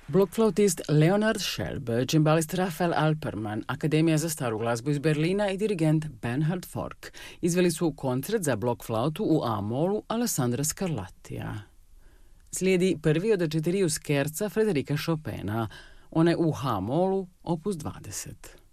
Blokflautist Leonard Schelb, čimbalist Rafael Alperman, Akademija za staru glazbu iz Berlina i dirigent Bernhard Fork izveli su koncert za blokflautu u A-molu Alessandra Scarlattija. Slijedi prvi od 4 skerca Frederika Chopina, onaj u H-molu, opus 20.